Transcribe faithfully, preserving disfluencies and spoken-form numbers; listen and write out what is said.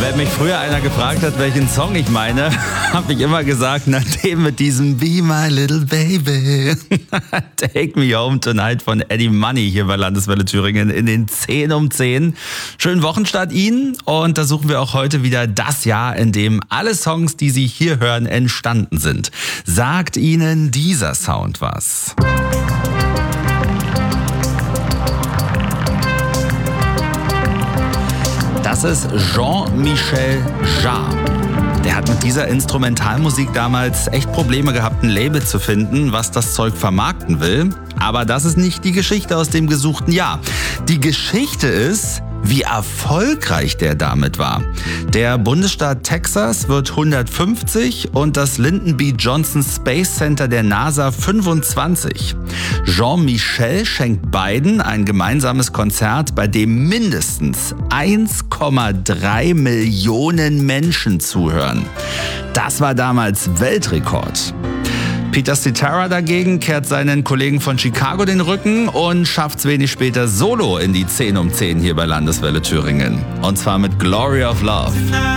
Wenn mich früher einer gefragt hat, welchen Song ich meine, habe ich immer gesagt, na dem mit diesem Be My Little Baby. Take Me Home Tonight von Eddie Money hier bei Landeswelle Thüringen in den zehn um zehn. Schönen Wochenstart Ihnen und da suchen wir auch heute wieder das Jahr, in dem alle Songs, die Sie hier hören, entstanden sind. Sagt Ihnen dieser Sound was? Das ist Jean-Michel Jarre. Der hat mit dieser Instrumentalmusik damals echt Probleme gehabt, ein Label zu finden, was das Zeug vermarkten will. Aber das ist nicht die Geschichte aus dem gesuchten Jahr. Die Geschichte ist, wie erfolgreich der damit war. Der Bundesstaat Texas wird hundertfünfzig und das Lyndon B. Johnson Space Center der NASA fünfundzwanzig. Jean-Michel schenkt beiden ein gemeinsames Konzert, bei dem mindestens eins Komma drei Millionen Menschen zuhören. Das war damals Weltrekord. Peter Cetera dagegen kehrt seinen Kollegen von Chicago den Rücken und schafft's wenig später solo in die zehn um zehn hier bei Landeswelle Thüringen. Und zwar mit Glory of Love.